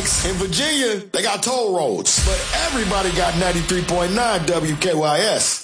6. In Virginia, they got toll roads. But everybody got 93.9 WKYS.